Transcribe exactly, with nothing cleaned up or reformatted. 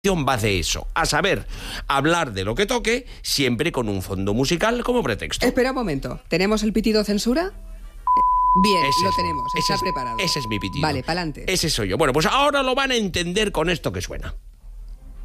va de eso, a saber, hablar de lo que toque, siempre con un fondo musical como pretexto. Espera un momento, ¿tenemos el pitido censura? Bien, ese lo es, tenemos, ese está es, preparado. Ese es mi pitido. Vale, pa'lante. Ese soy yo. Bueno, pues ahora lo van a entender con esto que suena.